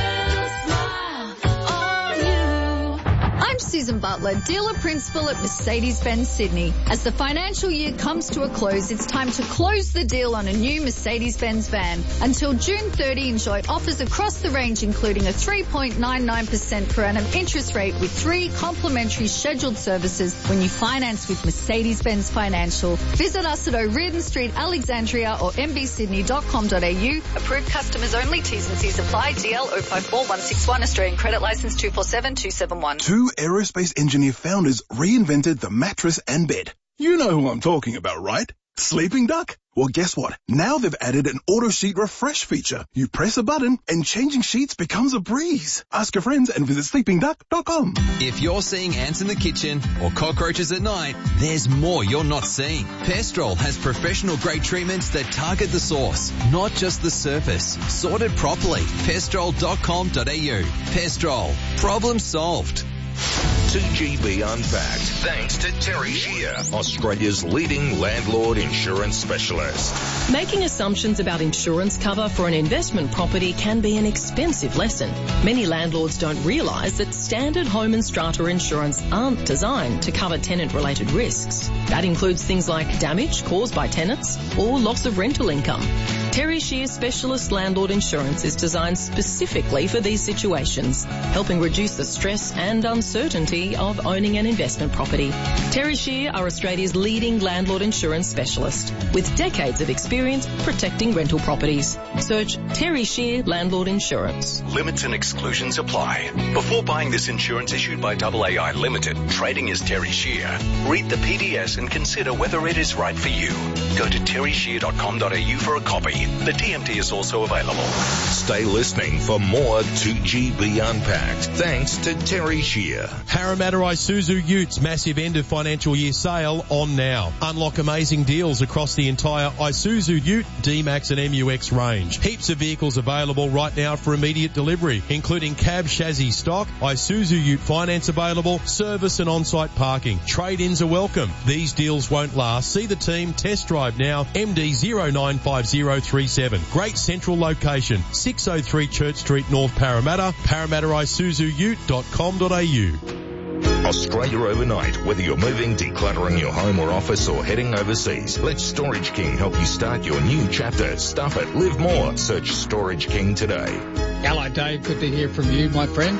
I'm Susan Butler, dealer principal at Mercedes-Benz Sydney. As the financial year comes to a close, it's time to close the deal on a new Mercedes-Benz van. Until June thirtieth, enjoy offers across the range, including a three point nine nine percent per annum interest rate with three complimentary scheduled services when you finance with Mercedes-Benz Financial. Visit us at O'Riordan Street, Alexandria, or m b sydney dot com dot a u. Approved customers only. T's and C's apply. D L zero five four one six one, Australian credit license two four seven two seven one. Two aerospace engineer founders reinvented the mattress and bed. You know who I'm talking about, right? Sleeping Duck. Well, guess what? Now they've added an auto sheet refresh feature. You press a button and changing sheets becomes a breeze. Ask your friends and visit sleeping duck dot com. If you're seeing ants in the kitchen or cockroaches at night, there's more you're not seeing. Pestrol has professional grade treatments that target the source, not just the surface. Sorted properly. pestrol dot com dot a u. Pestrol. Problem solved. two G B Unpacked. Thanks to Terry Shear, Australia's leading landlord insurance specialist. Making assumptions about insurance cover for an investment property can be an expensive lesson. Many landlords don't realise that standard home and strata insurance aren't designed to cover tenant-related risks. That includes things like damage caused by tenants or loss of rental income. Terry Shear Specialist Landlord Insurance is designed specifically for these situations, helping reduce the stress and uncertainty of owning an investment property. Terry Shear are Australia's leading landlord insurance specialist, with decades of experience protecting rental properties. Search Terry Shear Landlord Insurance. Limits and exclusions apply. Before buying this insurance issued by A A I Limited, trading as Terry Shear, read the P D S and consider whether it is right for you. Go to terry shear dot com dot a u for a copy. The T M T is also available. Stay listening for more two G B Unpacked. Thanks to Terry Shear. Parramatta Isuzu Utes massive end of financial year sale on now. Unlock amazing deals across the entire Isuzu Ute, D-Max and M U X range. Heaps of vehicles available right now for immediate delivery, including cab chassis stock, Isuzu Ute finance available, service and on-site parking. Trade-ins are welcome. These deals won't last. See the team, test drive now, M D zero nine five zero three seven. Great central location, six oh three Church Street, North Parramatta, parramatta isuzu ute dot com dot a u. Australia overnight. Whether you're moving, decluttering your home or office, or heading overseas, let Storage King help you start your new chapter. Stuff it, live more. Search Storage King today. Hello, Dave. Good to hear from you, my friend.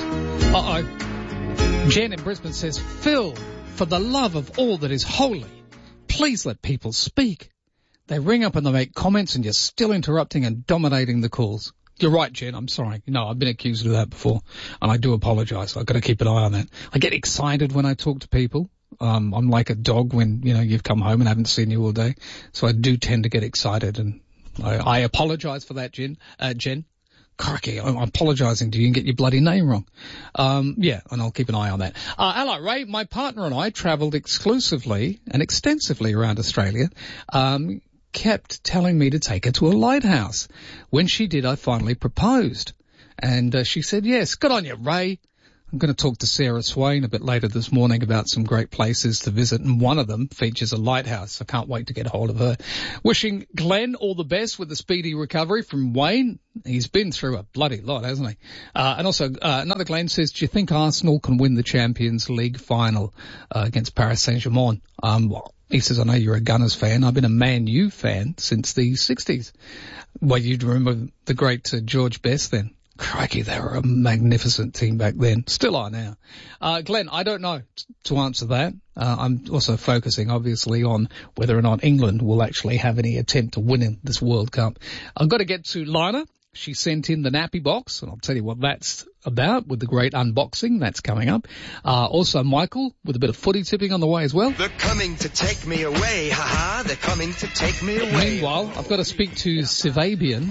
Uh-oh. Jen in Brisbane says, Phil, for the love of all that is holy, please let people speak. They ring up and they make comments and you're still interrupting and dominating the calls. You're right, Jen. I'm sorry. No, I've been accused of that before, and I do apologise. I've got to keep an eye on that. I get excited when I talk to people. Um, I'm like a dog when, you know, you've come home and haven't seen you all day. So I do tend to get excited, and I, I apologise for that, Jen. Uh, Jen. Crikey, I'm apologising to you and get your bloody name wrong. Um, yeah, and I'll keep an eye on that. Uh, hello, Ray. My partner and I travelled exclusively and extensively around Australia. Um, kept telling me to take her to a lighthouse. When she did, I finally proposed. And uh, she said, yes, good on you, Ray. I'm going to talk to Sarah Swain a bit later this morning about some great places to visit, and one of them features a lighthouse. I can't wait to get hold of her. Wishing Glenn all the best with the speedy recovery from Wayne. He's been through a bloody lot, hasn't he? Uh, and also, uh, another Glenn says, do you think Arsenal can win the Champions League final uh, against Paris Saint-Germain? Um, well, he says, I know you're a Gunners fan. I've been a Man U fan since the sixties. Well, you'd remember the great uh, George Best then. Crikey, they were a magnificent team back then. Still are now. Uh, Glenn, I don't know to answer that. Uh, I'm also focusing, obviously, on whether or not England will actually have any attempt to win in this World Cup. I've got to get to Lina. She sent in the nappy box, and I'll tell you what that's about with the great unboxing. That's coming up. Uh, also, Michael, with a bit of footy tipping on the way as well. They're coming to take me away, ha-ha. They're coming to take me away. Meanwhile, I've got to speak to Sivabian.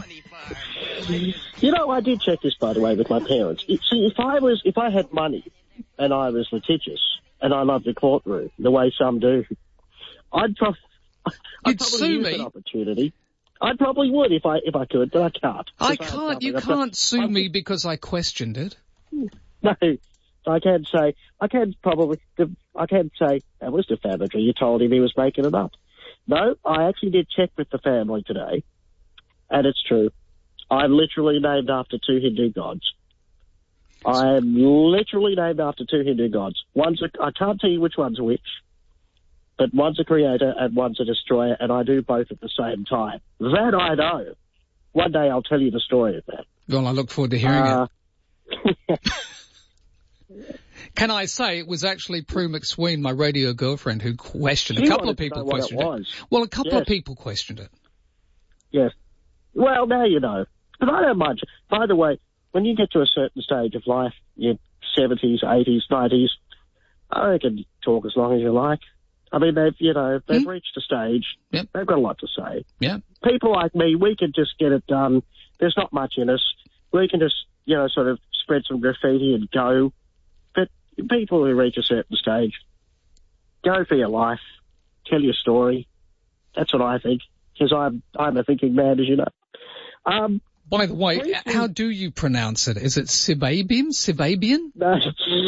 You know, I did check this, by the way, with my parents. It, see, if I was, if I had money and I was litigious and I loved the courtroom the way some do, I'd, prof- I'd probably sue use me. that opportunity. I probably would if I if I could, but I can't. I can't. You can't sue me because I questioned it. No, I can say I can probably I can say that was defamatory. You told him he was making it up. No, I actually did check with the family today, and it's true. I'm literally named after two Hindu gods. I am literally named after two Hindu gods. One's a, I can't tell you which one's which, but one's a creator and one's a destroyer, and I do both at the same time. That I know. One day I'll tell you the story of that. Well, I look forward to hearing uh, it. Can I say it was actually Prue McSween, my radio girlfriend, who questioned it. A couple of people questioned it. it. Well, a couple yes. of people questioned it. Yes. Well, now you know. But I don't mind. By the way, when you get to a certain stage of life, your seventies, eighties, nineties, I reckon you talk as long as you like. I mean, they've, you know, they've mm. reached a stage. Yep. They've got a lot to say. Yeah. People like me, we can just get it done. There's not much in us. We can just, you know, sort of spread some graffiti and go. But people who reach a certain stage, go for your life, tell your story. That's what I think, because I'm, I'm a thinking man, as you know. Um, By the way, briefly, how do you pronounce it? Is it Sivabian? Sivabian? No.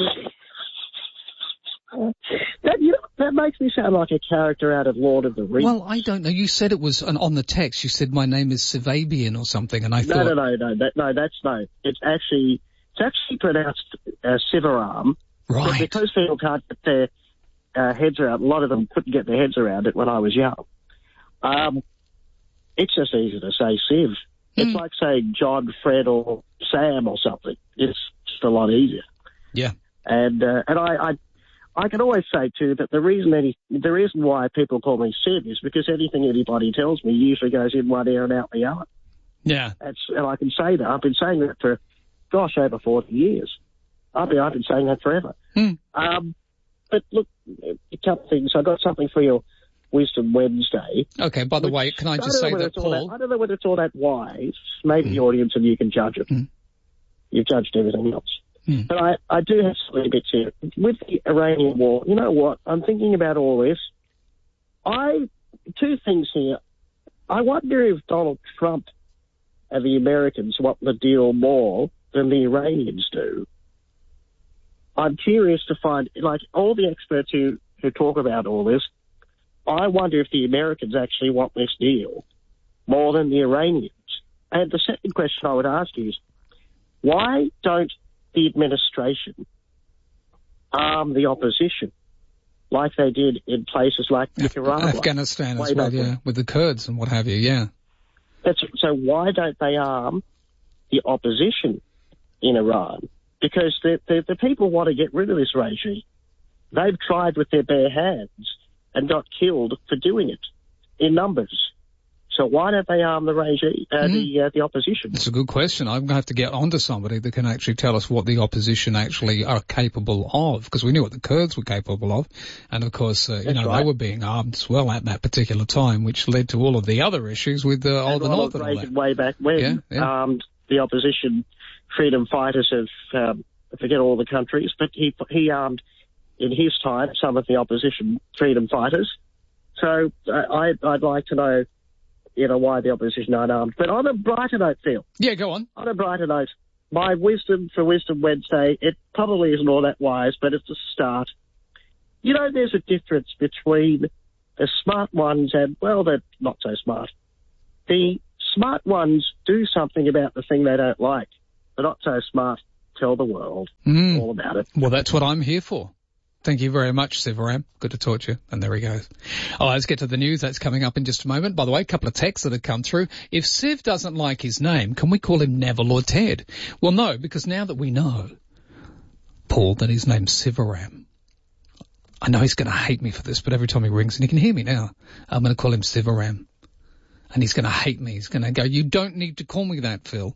That, you know, that makes me sound like a character out of Lord of the Rings. Well, I don't know. You said it was an, on the text. You said my name is Sivabian or something, and I no, thought... No, no, no, that, no, that's no. It's actually, it's actually pronounced uh, Sivaram. Right. But because people can't get their uh, heads around, a lot of them couldn't get their heads around it when I was young. Um, it's just easy to say Siv. It's like saying John, Fred, or Sam or something. It's just a lot easier. Yeah. And uh, and I, I I can always say too that the reason any the reason why people call me Siv is because anything anybody tells me usually goes in one ear and out the other. Yeah. That's and I can say that. I've been saying that for gosh over forty years. I've been I've been saying that forever. Hmm. Um, but look, a couple of things. I got something for you. Wisdom Wednesday. Okay, by the way, can I just I say that, Paul... That, I don't know whether it's all that wise. Maybe mm. the audience and you can judge it. Mm. You've judged everything else. Mm. But I, I do have some bits here. With the Iranian war, you know what? I'm thinking about all this. I Two things here. I wonder if Donald Trump and the Americans want the deal more than the Iranians do. I'm curious to find, like, all the experts who, who talk about all this, I wonder if the Americans actually want this deal more than the Iranians. And the second question I would ask you is, why don't the administration arm the opposition like they did in places like Nicaragua? Afghanistan as well, yeah, with the Kurds and what have you, yeah. That's, so why don't they arm the opposition in Iran? Because the, the, the people want to get rid of this regime. They've tried with their bare hands and got killed for doing it in numbers. So why don't they arm the regime, uh, mm. the uh, the opposition? That's a good question. I'm going to have to get onto somebody that can actually tell us what the opposition actually are capable of, because we knew what the Kurds were capable of, and of course, uh, you know, right. they were being armed as well at that particular time, which led to all of the other issues with uh, all the North and all that. Way back when, yeah, yeah. armed the opposition freedom fighters of um, I forget all the countries, but he he armed in his time some of the opposition freedom fighters. So uh, I I'd like to know. You know, why the opposition aren't armed. But on a brighter note, Phil. Yeah, go on. On a brighter note, my wisdom for Wisdom Wednesday, it probably isn't all that wise, but it's a start. You know, there's a difference between the smart ones and, well, they're not so smart. The smart ones do something about the thing they don't like. The not so smart tell the world mm. all about it. Well, that's what I'm here for. Thank you very much, Sivaram. Good to talk to you. And there he goes. All right, let's get to the news. That's coming up in just a moment. By the way, a couple of texts that have come through. If Siv doesn't like his name, can we call him Neville or Ted? Well, no, because now that we know, Paul, that his name's Sivaram, I know he's going to hate me for this, but every time he rings, and he can hear me now, I'm going to call him Sivaram. And he's going to hate me. He's going to go, you don't need to call me that, Phil.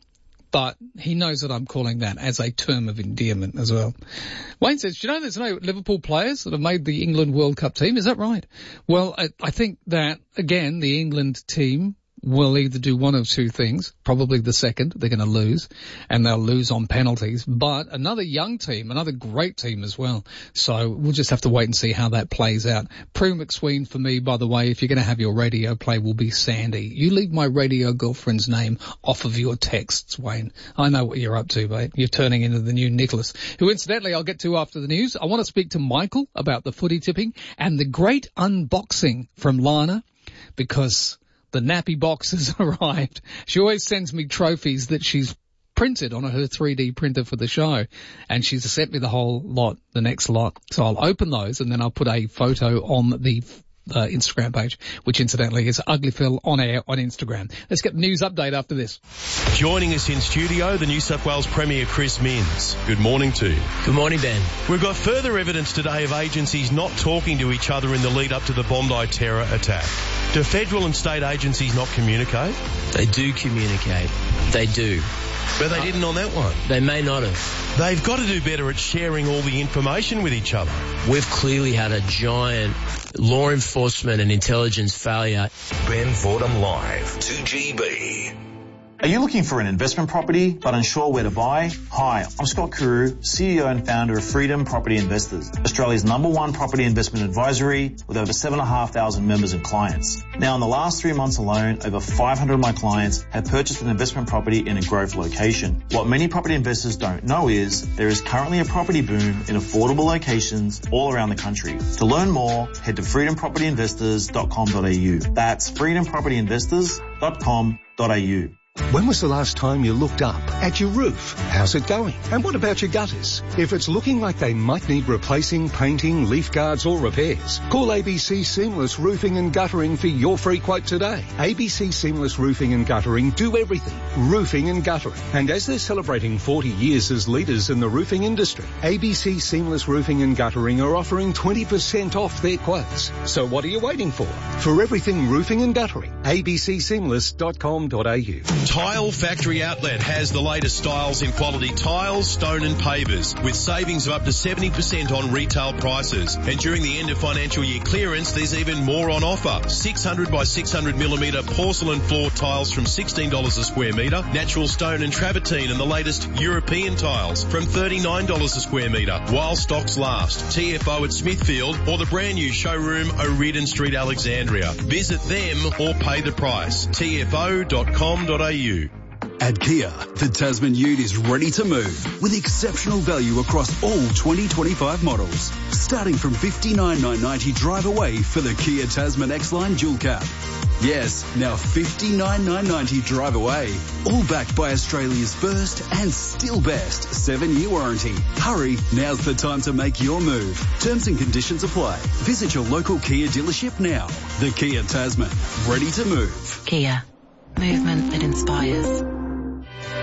But he knows that I'm calling that as a term of endearment as well. Wayne says, do you know there's no Liverpool players that have made the England World Cup team? Is that right? Well, I, I think that, again, the England team will either do one of two things. Probably the second. They're going to lose, and they'll lose on penalties. But another young team, another great team as well. So we'll just have to wait and see how that plays out. Prue McSween, for me, by the way, if you're going to have your radio play, will be Sandy. You leave my radio girlfriend's name off of your texts, Wayne. I know what you're up to, mate. You're turning into the new Nicholas, who incidentally I'll get to after the news. I want to speak to Michael about the footy tipping and the great unboxing from Lana, because the nappy box has arrived. She always sends me trophies that she's printed on her three D printer for the show, and she's sent me the whole lot, the next lot. So I'll open those, and then I'll put a photo on the uh, Instagram page, which incidentally is Ugly Phil on air on Instagram. Let's get the news update after this. Joining us in studio, the New South Wales Premier Chris Minns. Good morning to you. Good morning, Ben. We've got further evidence today of agencies not talking to each other in the lead up to the Bondi terror attack. Do federal and state agencies not communicate? They do communicate. They do. But they uh, didn't on that one. They may not have. They've got to do better at sharing all the information with each other. We've clearly had a giant law enforcement and intelligence failure. Ben Fordham Live, two G B. Are you looking for an investment property but unsure where to buy? Hi, I'm Scott Carew, C E O and founder of Freedom Property Investors, Australia's number one property investment advisory with over seven thousand five hundred members and clients. Now, in the last three months alone, over five hundred of my clients have purchased an investment property in a growth location. What many property investors don't know is there is currently a property boom in affordable locations all around the country. To learn more, head to freedom property investors dot com dot a u. That's freedom property investors dot com dot a u. When was the last time you looked up at your roof? How's it going? And what about your gutters? If it's looking like they might need replacing, painting, leaf guards or repairs, call A B C Seamless Roofing and Guttering for your free quote today. A B C Seamless Roofing and Guttering do everything. Roofing and guttering. And as they're celebrating forty years as leaders in the roofing industry, A B C Seamless Roofing and Guttering are offering twenty percent off their quotes. So what are you waiting for? For everything roofing and guttering, A B C seamless dot com dot a u. Tile Factory Outlet has the latest styles in quality tiles, stone and pavers, with savings of up to seventy percent on retail prices. And during the end of financial year clearance, there's even more on offer. six hundred by six hundred millimetre porcelain floor tiles from sixteen dollars a square metre, natural stone and travertine and the latest European tiles from thirty-nine dollars a square metre, while stocks last. T F O at Smithfield or the brand new showroom O'Riordan Street, Alexandria. Visit them or pay the price. T F O dot com dot a u. At Kia, the Tasman Ute is ready to move with exceptional value across all twenty twenty-five models. Starting from fifty-nine thousand nine hundred ninety dollars drive away for the Kia Tasman X-Line Dual Cab. Yes, now fifty-nine thousand nine hundred ninety dollars drive away. All backed by Australia's first and still best seven-year warranty. Hurry, now's the time to make your move. Terms and conditions apply. Visit your local Kia dealership now. The Kia Tasman, ready to move. Kia. Movement that inspires. Find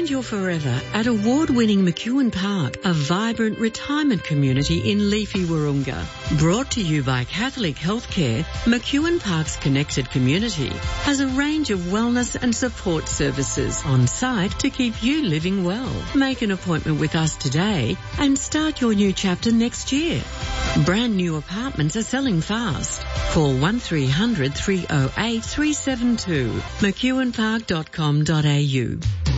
Find your forever at award-winning McEwen Park, a vibrant retirement community in leafy Wahroonga. Brought to you by Catholic Healthcare, McEwen Park's connected community has a range of wellness and support services on site to keep you living well. Make an appointment with us today and start your new chapter next year. Brand new apartments are selling fast. Call one three hundred three oh eight three seven two, mcewen park dot com dot a u.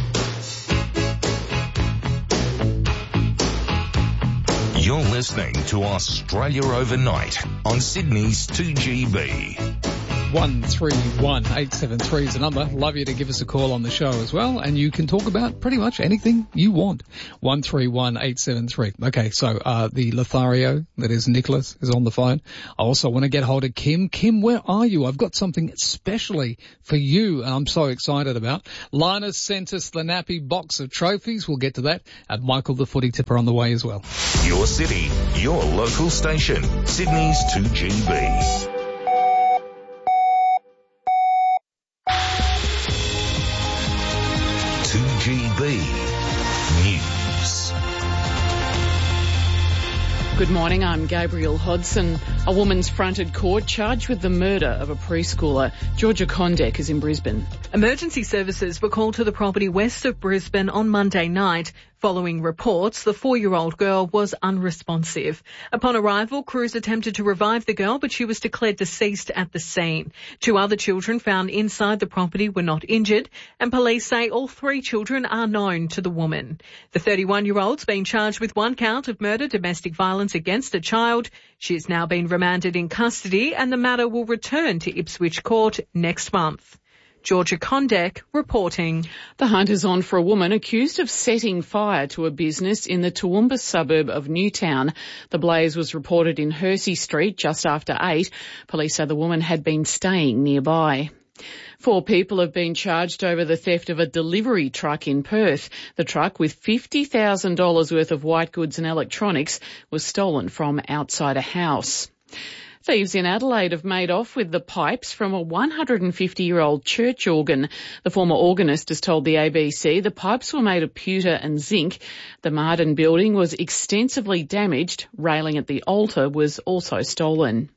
You're listening to Australia Overnight on Sydney's two G B. one three one eight seven three is the number. Love you to give us a call on the show as well, and you can talk about pretty much anything you want. one three one eight seven three. Okay, so uh the Lothario, that is Nicholas, is on the phone. I also want to get hold of Kim. Kim, where are you? I've got something especially for you, and I'm so excited about. Linus sent us the Nappy box of trophies. We'll get to that. And Michael, the footy tipper, on the way as well. Your city, your local station, Sydney's two G B. two G B News. Good morning, I'm Gabrielle Hodson. A woman's fronted court charged with the murder of a preschooler. Georgia Condek is in Brisbane. Emergency services were called to the property west of Brisbane on Monday night. Following reports, the four-year-old girl was unresponsive. Upon arrival, crews attempted to revive the girl, but she was declared deceased at the scene. Two other children found inside the property were not injured, and police say all three children are known to the woman. The thirty-one-year-old's been charged with one count of murder, domestic violence against a child. She has now been remanded in custody, and the matter will return to Ipswich Court next month. Georgia Condek reporting. The hunt is on for a woman accused of setting fire to a business in the Toowoomba suburb of Newtown. The blaze was reported in Hersey Street just after eight. Police say the woman had been staying nearby. Four people have been charged over the theft of a delivery truck in Perth. The truck, with fifty thousand dollars worth of white goods and electronics, was stolen from outside a house. Thieves in Adelaide have made off with the pipes from a one hundred fifty-year-old church organ. The former organist has told the A B C the pipes were made of pewter and zinc. The Marden building was extensively damaged. Railing at the altar was also stolen.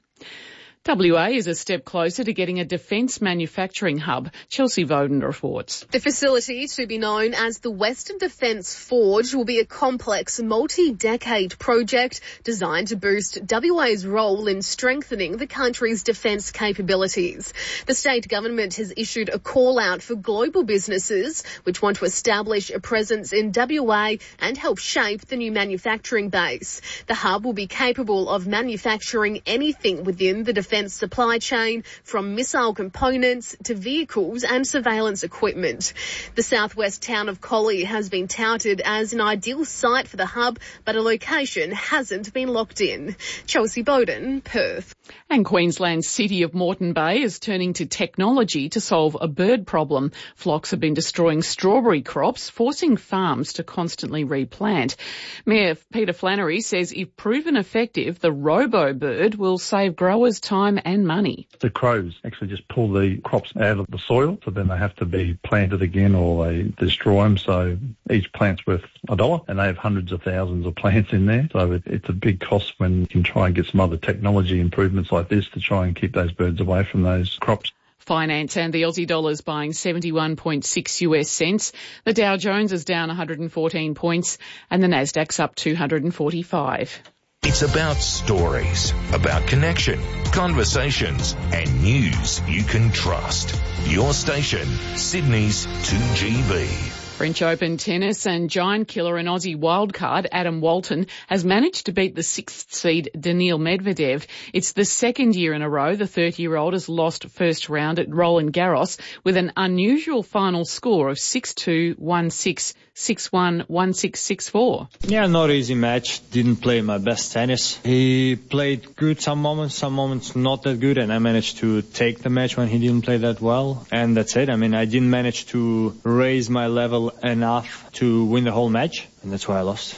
W A is a step closer to getting a defence manufacturing hub. Chelsea Voden reports. The facility, to be known as the Western Defence Forge, will be a complex, multi-decade project designed to boost W A's role in strengthening the country's defence capabilities. The state government has issued a call-out for global businesses which want to establish a presence in W A and help shape the new manufacturing base. The hub will be capable of manufacturing anything within the defence supply chain, from missile components to vehicles and surveillance equipment. The southwest town of Collie has been touted as an ideal site for the hub, but a location hasn't been locked in. Chelsea Bowden, Perth. And Queensland's city of Moreton Bay is turning to technology to solve a bird problem. Flocks have been destroying strawberry crops, forcing farms to constantly replant. Mayor Peter Flannery says if proven effective, the robo-bird will save growers time and money. The crows actually just pull the crops out of the soil, so then they have to be planted again or they destroy them. So each plant's worth a dollar, and they have hundreds of thousands of plants in there. So it, it's a big cost when you can try and get some other technology improvements like this to try and keep those birds away from those crops. Finance and the Aussie dollar's buying seventy-one point six U S cents. The Dow Jones is down one hundred fourteen points and the Nasdaq's up two hundred forty-five. It's about stories, about connection, conversations, and news you can trust. Your station, Sydney's two G B. French Open tennis and giant killer and Aussie wildcard Adam Walton has managed to beat the sixth seed Daniil Medvedev. It's the second year in a row the thirty-year-old has lost first round at Roland Garros with an unusual final score of six two, one six, six one, one six, six four. Yeah, not easy match. Didn't play my best tennis. He played good some moments, some moments not that good, and I managed to take the match when he didn't play that well. And that's it. I mean, I didn't manage to raise my level enough to win the whole match, and that's why I lost.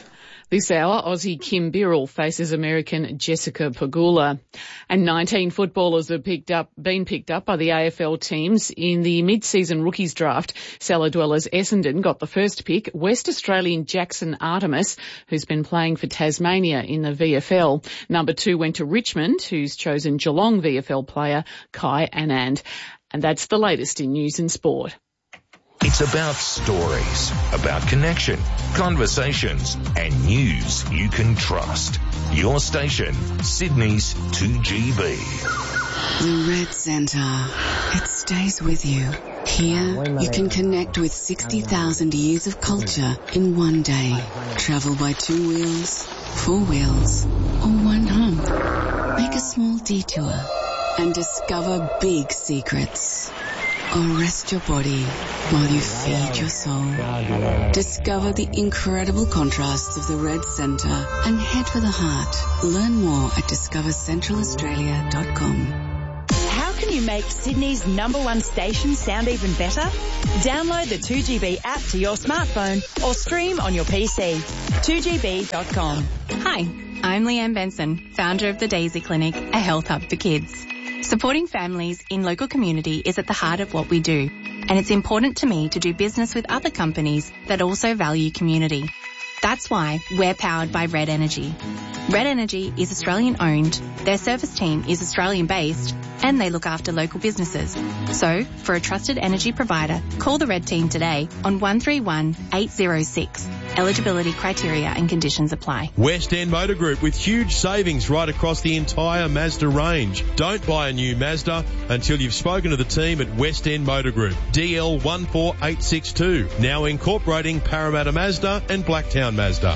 This hour, Aussie Kim Birrell faces American Jessica Pegula. And nineteen footballers have picked up, been picked up by the A F L teams in the mid-season rookies draft. Cellar Dwellers Essendon got the first pick, West Australian Jackson Artemis, who's been playing for Tasmania in the V F L. Number two went to Richmond, who's chosen Geelong V F L player Kai Anand. And that's the latest in news and sport. It's about stories, about connection, conversations, and news you can trust. Your station, Sydney's two G B. The Red Centre. It stays with you. Here, you can connect with sixty thousand years of culture in one day. Travel by two wheels, four wheels, or one hump. Make a small detour and discover big secrets. Or rest your body while you feed your soul. Discover the incredible contrasts of the Red Centre and head for the heart. Learn more at discover central australia dot com. How can you make Sydney's number one station sound even better? Download the two G B app to your smartphone or stream on your P C. two G B dot com. Hi, I'm Leanne Benson, founder of the Daisy Clinic, a health hub for kids. Supporting families in local community is at the heart of what we do, and it's important to me to do business with other companies that also value community. That's why we're powered by Red Energy. Red Energy is Australian owned, their service team is Australian based, and they look after local businesses. So, for a trusted energy provider, call the Red team today on one three one, eight zero six. Eligibility criteria and conditions apply. West End Motor Group with huge savings right across the entire Mazda range. Don't buy a new Mazda until you've spoken to the team at West End Motor Group. D L one four eight six two. Now incorporating Parramatta Mazda and Blacktown Mazda.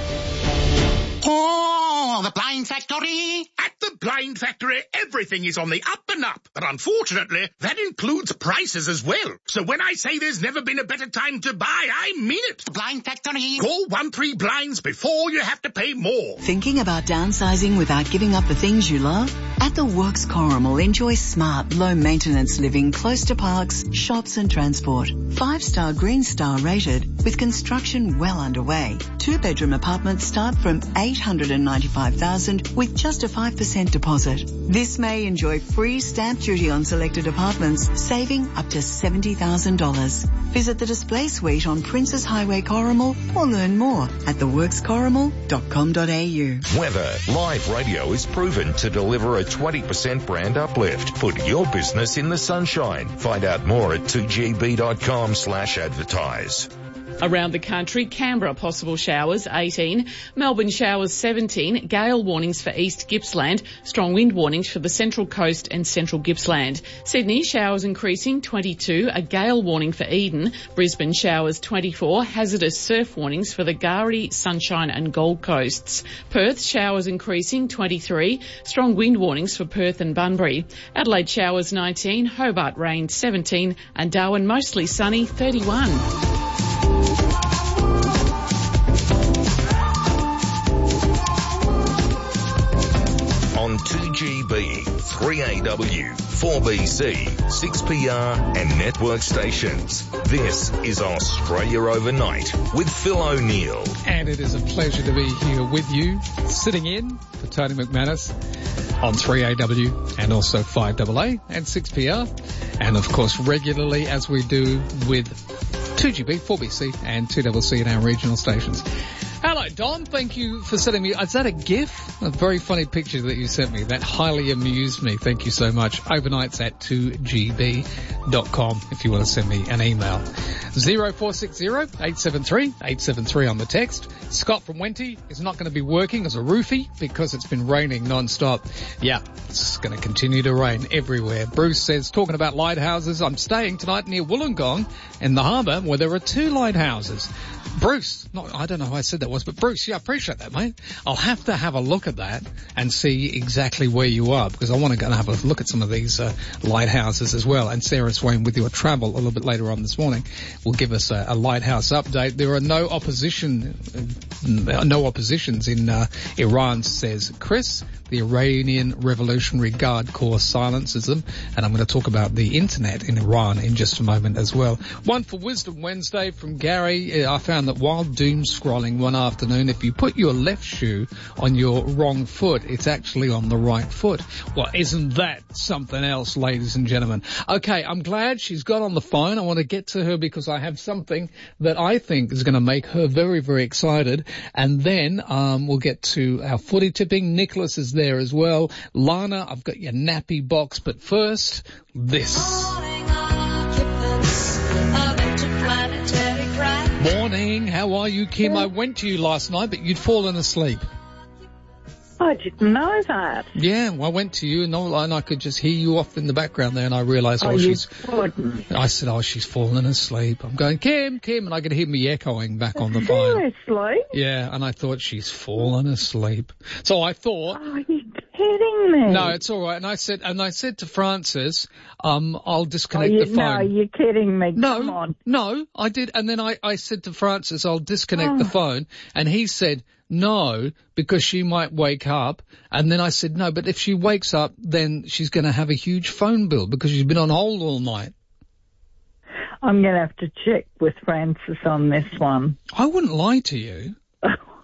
Oh, the Blind Factory! At the Blind Factory, everything is on the up and up. But unfortunately, that includes prices as well. So when I say there's never been a better time to buy, I mean it. The Blind Factory. Call one three blinds before you have to pay more. Thinking about downsizing without giving up the things you love? At the Works Corrimal, enjoy smart, low-maintenance living close to parks, shops and transport. Five-star Green Star rated with construction well underway. Two-bedroom apartments start from eight hundred ninety-five thousand dollars with just a five percent deposit. This May, enjoy free stamp duty on selected apartments, saving up to seventy thousand dollars. Visit the display suite on Princes Highway Corrimal or learn more at the works corrimal dot com dot a u. Weather. Live radio is proven to deliver a twenty percent brand uplift. Put your business in the sunshine. Find out more at two g b dot com slash advertise. Around the country, Canberra possible showers eighteen, Melbourne showers seventeen, gale warnings for East Gippsland, strong wind warnings for the Central Coast and Central Gippsland. Sydney showers increasing twenty-two, a gale warning for Eden, Brisbane showers twenty-four, hazardous surf warnings for the Gowrie, Sunshine and Gold Coasts. Perth showers increasing twenty-three, strong wind warnings for Perth and Bunbury. Adelaide showers nineteen, Hobart rain seventeen and Darwin mostly sunny thirty-one. On two G B, three A W, four B C, six P R and network stations. This is Australia Overnight with Phil O'Neill. And it is a pleasure to be here with you, sitting in for Tony McManus on three A W and also five A A and six P R. And of course, regularly as we do with two G B, four B C and two C C in our regional stations. Hello, Don. Thank you for sending me. Is that a GIF? A very funny picture that you sent me. That highly amused me. Thank you so much. Overnights at two G B dot com if you want to send me an email. zero four six zero, eight seven three, eight seven three on the text. Scott from Wenty is not going to be working as a roofie because it's been raining non-stop. Yeah, it's going to continue to rain everywhere. Bruce says, talking about lighthouses, I'm staying tonight near Wollongong in the harbour where there are two lighthouses. Bruce, not, I don't know who I said that was, but Bruce, yeah, I appreciate that, mate. I'll have to have a look at that and see exactly where you are because I want to go and have a look at some of these uh, lighthouses as well. And Sarah Swain with your travel a little bit later on this morning will give us a, a lighthouse update. There are no opposition, uh, no oppositions in uh, Iran, says Chris. The Iranian Revolutionary Guard Corps silences them, and I'm going to talk about the internet in Iran in just a moment as well. One for Wisdom Wednesday from Gary. I found that while doom scrolling one one afternoon, if you put your left shoe on your wrong foot, it's actually on the right foot. Well, isn't that something else, ladies and gentlemen? Okay, I'm glad she's got on the phone. I want to get to her because I have something that I think is going to make her very, very excited. And then um, we'll get to our footy tipping. Nicholas is there as well. Lana, I've got your nappy box. But first, this. Morning. How are you, Kim? I went to you last night, but you'd fallen asleep. I didn't know that. Yeah, well, I went to you, and, all, and I could just hear you off in the background there, and I realised, oh, oh she's... Couldn't. I said, oh, she's fallen asleep. I'm going, Kim, Kim, and I could hear me echoing back on the phone. Seriously? Yeah, and I thought, she's fallen asleep. So I thought... Are you kidding me? No, it's all right. And I said, and I said to Francis, um, I'll disconnect oh, you, the phone. No, you're kidding me. No, Come on. no, I did. And then I, I said to Francis, I'll disconnect oh. the phone. And he said, no, because she might wake up. And then I said, no, but if she wakes up, then she's going to have a huge phone bill because she's been on hold all night. I'm going to have to check with Francis on this one. I wouldn't lie to you.